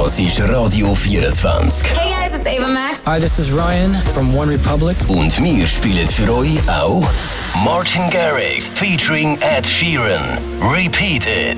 Das ist Radio 24. Hey guys, it's Ava Max. Hi, this is Ryan from One Republic. Und wir spielen für euch auch Martin Garrix featuring Ed Sheeran. Repeat It.